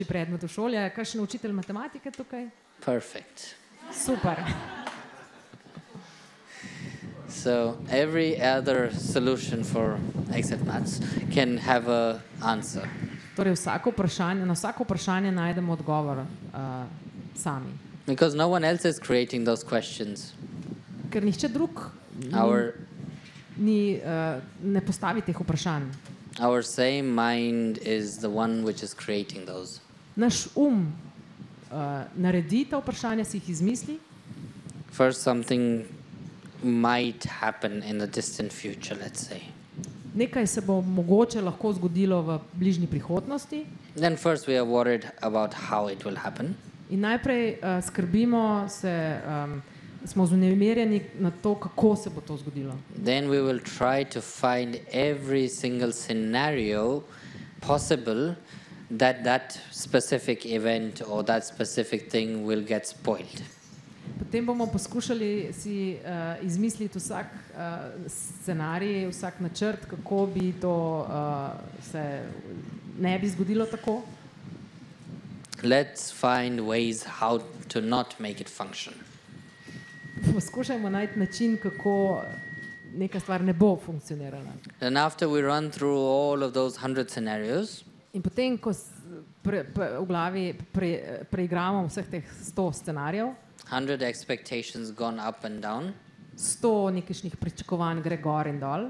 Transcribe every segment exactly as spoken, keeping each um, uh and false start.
predmet v šoli. Je kakšen učitelj matematike tukaj? Perfect. Super. So every other solution for exact maths can have a answer. Torej vsako vprašanje, na vsako vprašanje najdemo odgovor uh, sami. Because no one else is creating those questions. Ker nihče drug Our ni, uh, ne postavi teh vprašanj. our same mind is the one which is creating those. Naš um uh, naredi ta vprašanja, si jih izmisli. First, something might happen in the distant future, let's say. Nekaj se bo mogoče lahko zgodilo v bližnji prihodnosti. Then first we are worried about how it will happen. In najprej uh, skrbimo, se, um, smo vznemirjeni na to, kako se bo to zgodilo. Then we will try to find every single scenario possible that that specific event or that specific thing will get spoiled. Potem bomo poskušali si uh, izmisliti vsak uh, scenarij, vsak načrt, kako bi to uh, se ne bi zgodilo tako. Let's find ways how to not make it function. Poskušajmo najti način, kako neka stvar ne bo funkcionirala. And after we run through all of those hundred scenarios, In potem, ko s- pre, pre, v glavi pre, preigramo vseh teh sto scenarijev, hundred expectations gone up and down, sto nekih pričakovanj gre gor in dol,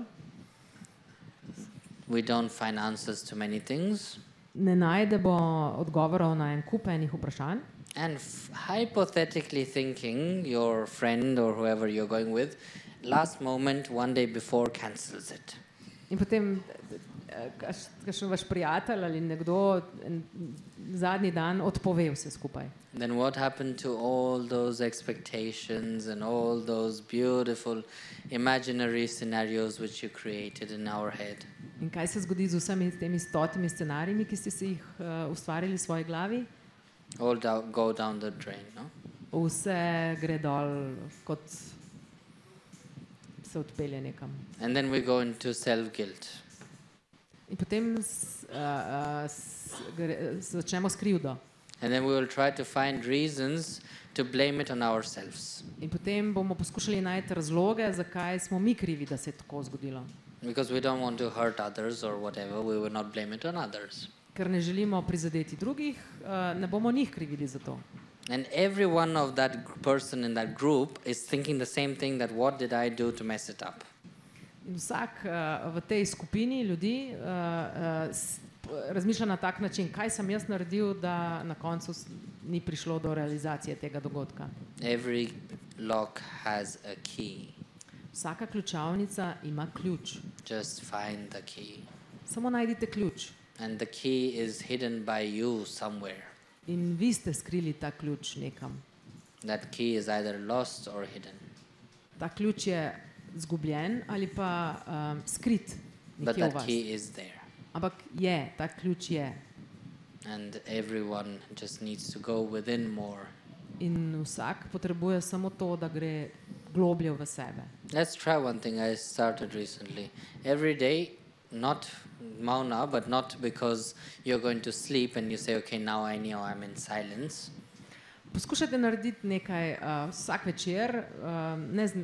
we don't find answers to many things. ne najdemo odgovorov na en kup enih vprašanj. And f- hypothetically thinking, your friend or whoever you're going with, last moment, one day before, cancels it. In potem eh, kaš- kakšen vaš prijatelj ali nekdo en zadnji dan odpove vse skupaj. Then what happened to all those expectations and all those beautiful imaginary scenarios which you created in our head? In kaj se zgodi z vsemi temi stotimi scenarijami, ki ste si jih uh, ustvarili v svoji glavi? All down, go down the drain, no? Vse gre dol, kot se odpelje nekam. And then we go into self-guilt. In potem s, uh, uh, s, gre, začnemo s krivdo. And then we will try to find reasons to blame it on ourselves. In potem bomo poskušali najti razloge, zakaj smo mi krivi, da se je tako zgodilo. Because we don't want to hurt others or whatever, we will not blame it on others. Ker ne želimo prizadeti drugih, uh, ne bomo njih krivili za to. And every one of that g- person in that group is thinking the same thing, that what did I do to mess it up? In vsak uh, v tej skupini ljudi uh, uh, s, razmišlja na tak način, kaj sem jaz naredil, da na koncu s, ni prišlo do realizacije tega dogodka. Every lock has a key. Vsaka ključavnica ima ključ. Just find the key. Samo najdite ključ. And the key is hidden by you somewhere. In vi ste skrili ta ključ nekam. That key is either lost or hidden. Ta ključ je zgubljen ali pa um, skrit But nekje v that vas. key is there. Ampak je, ta ključ je. And everyone just needs to go within more. In vsak potrebuje samo to, da gre globlje v sebe. Let's try one thing I started recently. Every day, not mauna, but not because you're going to sleep and you say, okay, now I know I'm in silence. Poskušajte narediti nekaj uh, vsak večer, uh, ne z,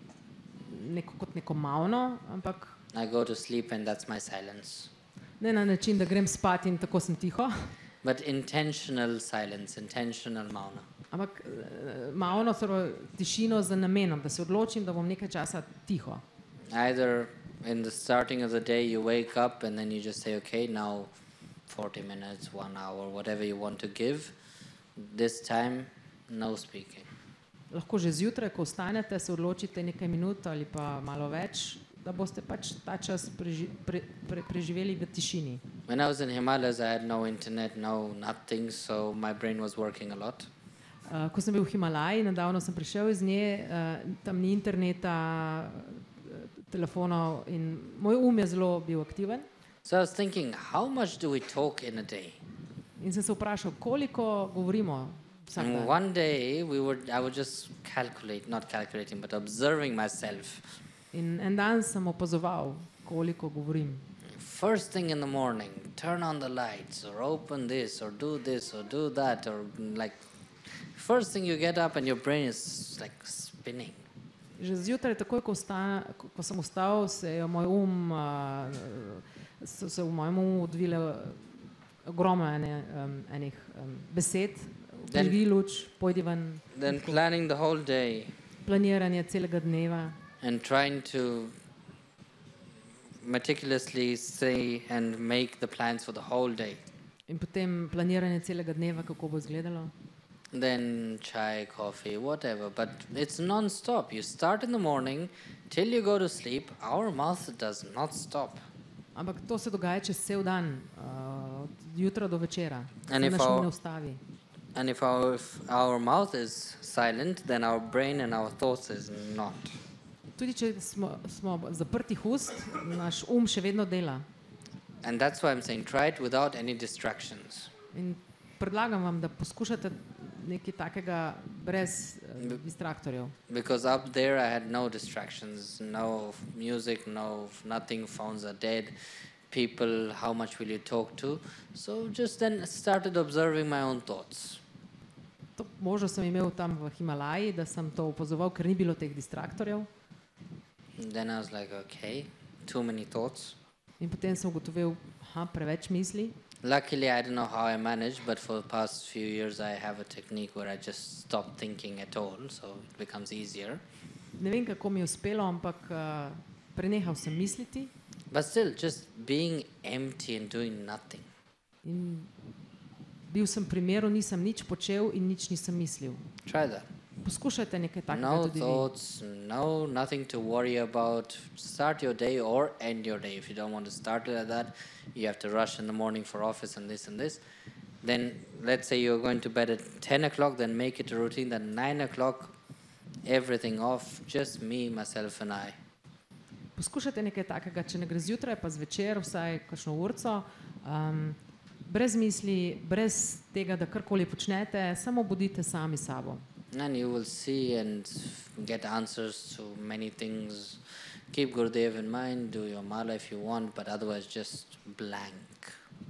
neko, kot neko mavno, ampak I go to sleep and that's my silence. ne na način, da grem spat in tako sem tiho, But intentional silence, intentional mauna. ampak uh, mavno, torej tišino z namenom, da se odločim, da bom nekaj časa tiho. Either in the starting of the day you wake up and then you just say, okay, now forty minutes, one hour, whatever you want to give. This time, no speaking. Lahko že zjutraj, ko vstanete, se odločite nekaj minut ali pa malo več, da boste pač ta čas preži, pre, pre, preživeli v tišini. When I was in Himalayas, I had no internet, no nothing, so my brain was working a lot. Uh, ko sem bil v Himalaji, nedavno sem prišel iz nje, uh, tam ni interneta, uh, telefonov in moj um je zelo bil aktiven. So I was thinking, how much do we talk in a day? In sem se vprašal, koliko govorimo vsak And dan. one day, we would, I would just calculate, not calculating, but observing myself. In en dan sem opazoval, koliko govorim. first thing in the morning, turn on the lights or open this or do this or do that, or like first thing you get up and your brain is like spinning. Že zjutraj, takoj, ko, vsta, ko, ko sem vstal, se je moj um, uh, so se v mojem umu odvile ogromno ene, um, enih um, besed, prižgi luč, pojdi ven. Then planning the whole day. Planiranje celega dneva. And trying to meticulously say and make the plans for the whole day. In potem planiranje celega dneva, kako bo izgledalo. Then chai, coffee, whatever. But it's non-stop. You start in the morning till you go to sleep. Our mouth does not stop. Ampak to se dogaja čez cel dan, uh, od jutra do večera. And se if naš um our- ne ustavi. And if our, if our mouth is silent, then our brain and our thoughts is not. Tudi če smo, smo zaprtih ust, naš um še vedno dela. And that's why I'm saying try it without any distractions. In predlagam vam, da poskušate nekaj takega brez uh, distraktorjev. Because up there I had no distractions, no music, no nothing, phones are dead, people, how much will you talk to? So just then started observing my own thoughts. To možnost sem imel tam v Himalaji, da sem to opazoval, ker ni bilo teh distraktorjev. And then I was like, okay, too many thoughts. In potem sem ugotovil, aha, preveč misli. Luckily, I don't know how I managed, but for the past few years I have a technique where I just stop thinking at all, so it becomes easier. Ne vem, kako mi je uspelo, ampak uh, prenehal sem misliti But still, just being empty and doing nothing. in bil sem pri miru, nisem nič počel in nič nisem mislil. Try that. Poskušajte nekaj takega No tudi vi. thoughts, no nothing to worry about. Start your day or end your day. If you don't want to start it like that, you have to rush in the morning for office and this and this. Then let's say you're going to bed at ten o'clock, then make it a routine that nine o'clock, everything off, just me, myself and I. Poskušajte nekaj takega, če ne gre zjutraj, pa zvečer, vsaj kakšno urco, um, brez misli, brez tega, da karkoli počnete, samo bodite sami s sabo. And you will see and get answers to many things. Keep Gurudev in mind, do your mala if you want, but otherwise just blank.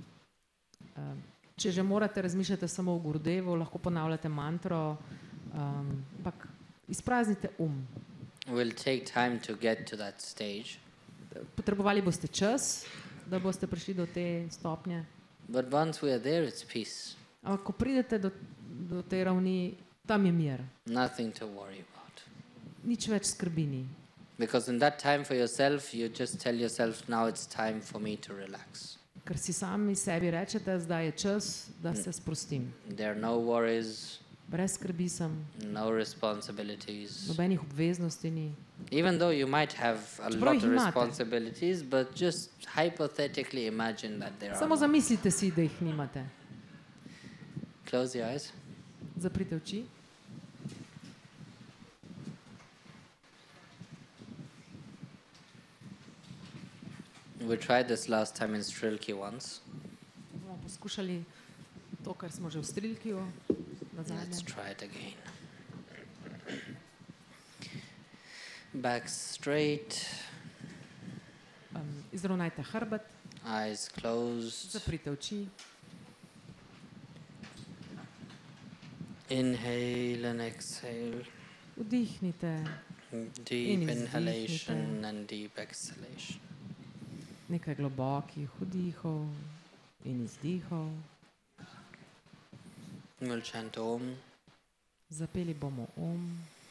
Um, če že morate, razmišljate samo o Gurudevu, lahko ponavljate mantro, um, ampak izpraznite um. Will take time to get to that stage, Potrebovali boste čas, da boste prišli do te stopnje. but once we are there, it's peace. Ampak ko pridete do, do te ravni, tam je mir. Nothing to worry about. Nič več skrbi ni. Because in that time for yourself, you just tell yourself, now it's time for me to relax. Ker si sami sebi rečete, zdaj je čas, da se sprostim. There are no worries, Brez skrbi sem, no responsibilities. nobenih obveznosti ni. Even though you might have a Čeprav lot jih of imate. responsibilities, but just hypothetically imagine that there are. Samo none. zamislite si, da jih nimate. Close your eyes. Zaprite oči. We tried this last time in Strilki once. Bomo poskušali to, kar smo že v Strilkiju Let's nazadnje. try it again. Back straight, Um, izravnajte hrbet, eyes closed. zaprite oči. Inhale and exhale. Vdihnite Deep In inhalation izdihnite. and deep exhalation. nekaj globokih vdihov in izdihov. We'll chant Om. Zapeli bomo um.